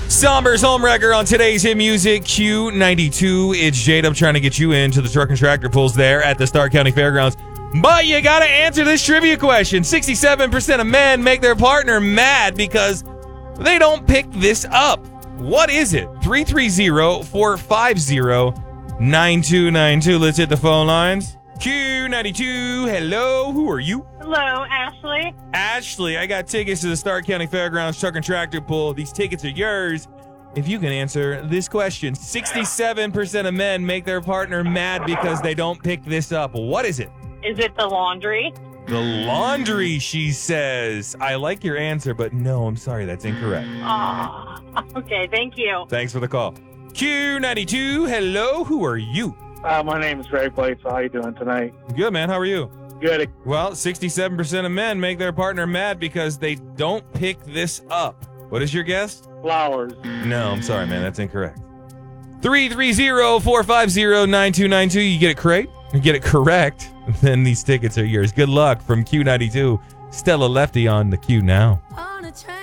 Somber's Homewrecker on today's Hit Music Q92. It's J-Dub trying to get you into the truck and tractor pulls there at the Stark County Fairgrounds. But you got to answer this trivia question. 67% of men make their partner mad because they don't pick this up. What is it? 330-450-9292. Let's hit the phone lines. Q92, hello, who are you? Hello, Ashley. Ashley, I got tickets to the Stark County Fairgrounds Truck and Tractor Pull. These tickets are yours if you can answer this question. 67% of men make their partner mad because they don't pick this up. What is it? Is it the laundry? The laundry, she says. I like your answer, but no, I'm sorry, that's incorrect. Oh, okay, thank you. Thanks for the call. Q92, hello, who are you? My name is Ray Blake. How are you doing tonight? Good, man, how are you? Good. Well, 67% of men make their partner mad because they don't pick this up. What is your guess? Flowers. No, I'm sorry, man, that's incorrect. 330-450-9292. You get it correct, then these tickets are yours. Good luck from Q92. Stella Lefty on the Q now.